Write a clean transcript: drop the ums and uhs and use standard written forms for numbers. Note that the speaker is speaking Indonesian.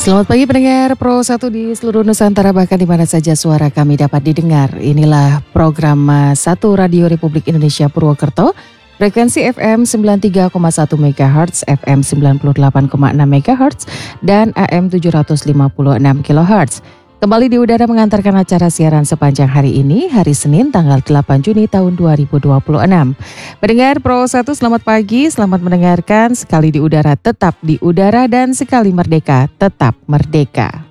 Selamat pagi pendengar Pro 1 di seluruh Nusantara, bahkan di mana saja suara kami dapat didengar. Inilah program 1 Radio Republik Indonesia Purwokerto, frekuensi FM 93,1 MHz, FM 98,6 MHz, dan AM 756 kHz. Kembali di udara mengantarkan acara siaran sepanjang hari ini, hari Senin tanggal 8 Juni tahun 2026. Pendengar Pro 1, selamat pagi, selamat mendengarkan. Sekali di udara tetap di udara, dan sekali merdeka tetap merdeka.